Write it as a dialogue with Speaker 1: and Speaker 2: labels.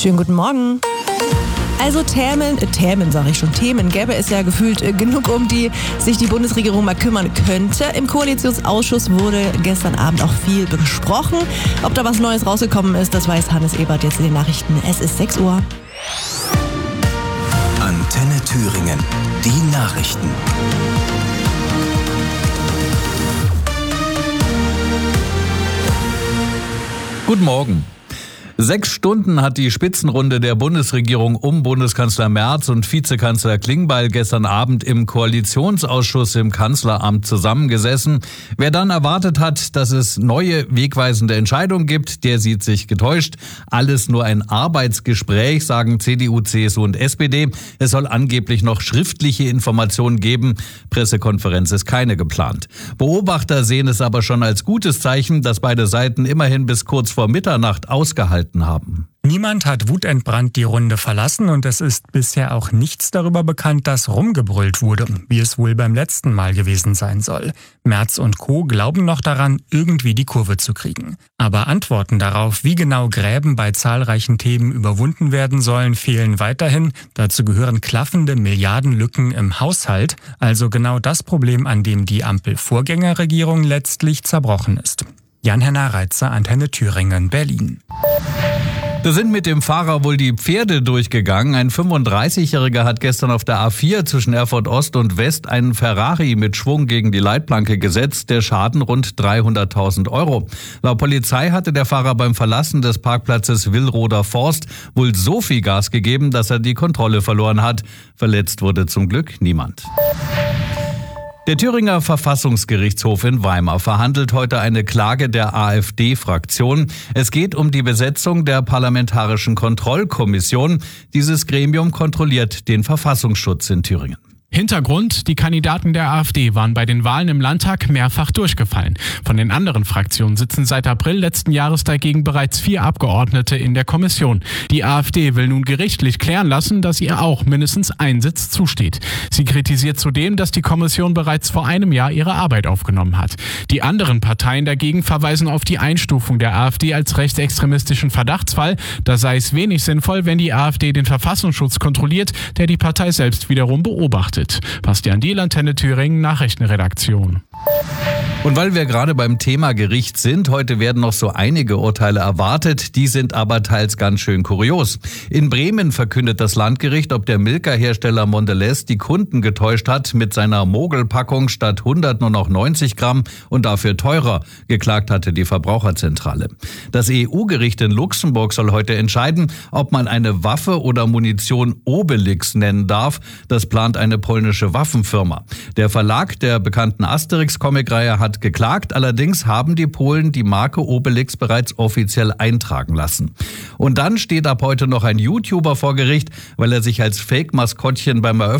Speaker 1: Schönen guten Morgen. Also Themen gäbe es ja gefühlt genug, um die sich die Bundesregierung mal kümmern könnte. Im Koalitionsausschuss wurde gestern Abend auch viel besprochen. Ob da was Neues rausgekommen ist, das weiß Hannes Ebert jetzt in den Nachrichten. Es ist 6 Uhr.
Speaker 2: Antenne Thüringen, die Nachrichten.
Speaker 3: Guten Morgen. 6 Stunden hat die Spitzenrunde der Bundesregierung um Bundeskanzler Merz und Vizekanzler Klingbeil gestern Abend im Koalitionsausschuss im Kanzleramt zusammengesessen. Wer dann erwartet hat, dass es neue wegweisende Entscheidungen gibt, der sieht sich getäuscht. Alles nur ein Arbeitsgespräch, sagen CDU, CSU und SPD. Es soll angeblich noch schriftliche Informationen geben. Pressekonferenz ist keine geplant. Beobachter sehen es aber schon als gutes Zeichen, dass beide Seiten immerhin bis kurz vor Mitternacht ausgehalten haben.
Speaker 4: Niemand hat wutentbrannt die Runde verlassen und es ist bisher auch nichts darüber bekannt, dass rumgebrüllt wurde, wie es wohl beim letzten Mal gewesen sein soll. Merz und Co. glauben noch daran, irgendwie die Kurve zu kriegen. Aber Antworten darauf, wie genau Gräben bei zahlreichen Themen überwunden werden sollen, fehlen weiterhin. Dazu gehören klaffende Milliardenlücken im Haushalt, also genau das Problem, an dem die Ampel-Vorgängerregierung letztlich zerbrochen ist. Jan-Henner Reitzer, Antenne Thüringen, Berlin.
Speaker 3: Da sind mit dem Fahrer wohl die Pferde durchgegangen. Ein 35-Jähriger hat gestern auf der A4 zwischen Erfurt Ost und West einen Ferrari mit Schwung gegen die Leitplanke gesetzt. Der Schaden rund 300.000 Euro. Laut Polizei hatte der Fahrer beim Verlassen des Parkplatzes Willroder Forst wohl so viel Gas gegeben, dass er die Kontrolle verloren hat. Verletzt wurde zum Glück niemand. Der Thüringer Verfassungsgerichtshof in Weimar verhandelt heute eine Klage der AfD-Fraktion. Es geht um die Besetzung der Parlamentarischen Kontrollkommission. Dieses Gremium kontrolliert den Verfassungsschutz in Thüringen.
Speaker 5: Hintergrund: Die Kandidaten der AfD waren bei den Wahlen im Landtag mehrfach durchgefallen. Von den anderen Fraktionen sitzen seit April letzten Jahres dagegen bereits 4 Abgeordnete in der Kommission. Die AfD will nun gerichtlich klären lassen, dass ihr auch mindestens ein Sitz zusteht. Sie kritisiert zudem, dass die Kommission bereits vor einem Jahr ihre Arbeit aufgenommen hat. Die anderen Parteien dagegen verweisen auf die Einstufung der AfD als rechtsextremistischen Verdachtsfall. Da sei es wenig sinnvoll, wenn die AfD den Verfassungsschutz kontrolliert, der die Partei selbst wiederum beobachtet. Bastian Diel, Antenne Thüringen, Nachrichtenredaktion.
Speaker 3: Und weil wir gerade beim Thema Gericht sind, heute werden noch so einige Urteile erwartet, die sind aber teils ganz schön kurios. In Bremen verkündet das Landgericht, ob der Milka-Hersteller Mondelez die Kunden getäuscht hat mit seiner Mogelpackung statt 100 nur noch 90 Gramm und dafür teurer. Geklagt hatte die Verbraucherzentrale. Das EU-Gericht in Luxemburg soll heute entscheiden, ob man eine Waffe oder Munition Obelix nennen darf. Das plant eine polnische Waffenfirma. Der Verlag der bekannten Asterix-Comicreihe hat geklagt, allerdings haben die Polen die Marke Obelix bereits offiziell eintragen lassen. Und dann steht ab heute noch ein YouTuber vor Gericht, weil er sich als Fake-Maskottchen beim